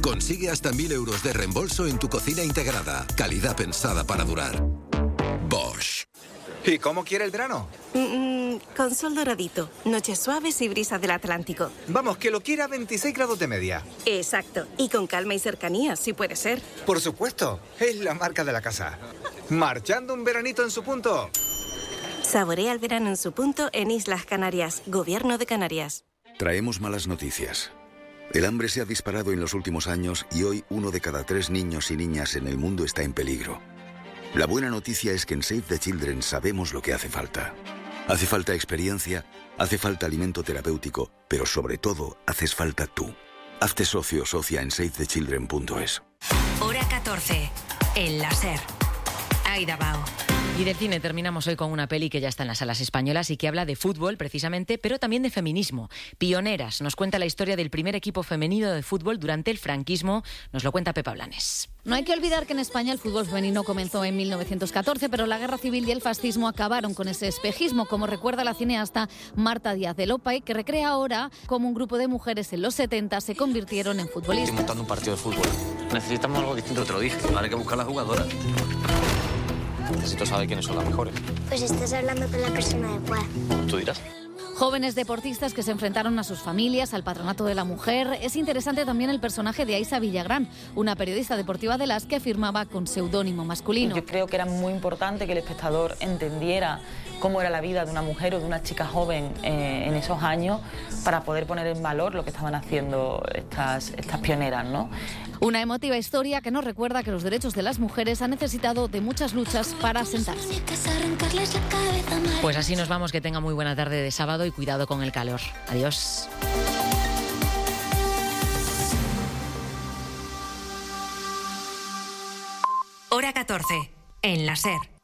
Consigue hasta 1.000 euros de reembolso en tu cocina integrada. Calidad pensada para durar. Bosch. ¿Y cómo quiere el verano? Con sol doradito, noches suaves y brisa del Atlántico. Vamos, que lo quiera a 26 grados de media. Exacto, y con calma y cercanía, si puede ser. Por supuesto, es la marca de la casa. Marchando un veranito en su punto. Saborea el verano en su punto en Islas Canarias, Gobierno de Canarias. Traemos malas noticias. El hambre se ha disparado en los últimos años y hoy 1 de cada 3 niños y niñas en el mundo está en peligro. La buena noticia es que en Save the Children sabemos lo que hace falta. Hace falta experiencia, hace falta alimento terapéutico, pero sobre todo, haces falta tú. Hazte socio o socia en savethechildren.es. Hora 14. El láser. Aida Bao. Y del cine terminamos hoy con una peli que ya está en las salas españolas y que habla de fútbol, precisamente, pero también de feminismo. Pioneras nos cuenta la historia del primer equipo femenino de fútbol durante el franquismo. Nos lo cuenta Pepa Blanes. No hay que olvidar que en España el fútbol femenino comenzó en 1914, pero la guerra civil y el fascismo acabaron con ese espejismo, como recuerda la cineasta Marta Díaz de Lopay, que recrea ahora cómo un grupo de mujeres en los 70 se convirtieron en futbolistas. Estoy montando un partido de fútbol. Necesitamos algo distinto, te lo dije. Ahora hay que buscar las jugadoras. Necesito saber quiénes son las mejores. Pues estás hablando con la persona adecuada. Tú dirás. Jóvenes deportistas que se enfrentaron a sus familias, al patronato de la mujer. Es interesante también el personaje de Aisa Villagrán, una periodista deportiva de las que firmaba con seudónimo masculino. Yo creo que era muy importante que el espectador entendiera cómo era la vida de una mujer o de una chica joven en esos años para poder poner en valor lo que estaban haciendo estas pioneras, ¿no? Una emotiva historia que nos recuerda que los derechos de las mujeres han necesitado de muchas luchas para asentarse. Pues así nos vamos, que tenga muy buena tarde de sábado y cuidado con el calor. Adiós. Hora 14. En la SER.